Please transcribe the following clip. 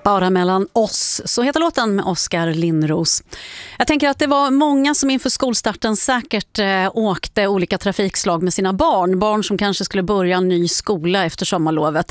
Bara mellan oss, så heter låten med Oskar Lindros. Jag tänker att det var många som inför skolstarten säkert åkte olika trafikslag med sina barn. Barn som kanske skulle börja en ny skola efter sommarlovet.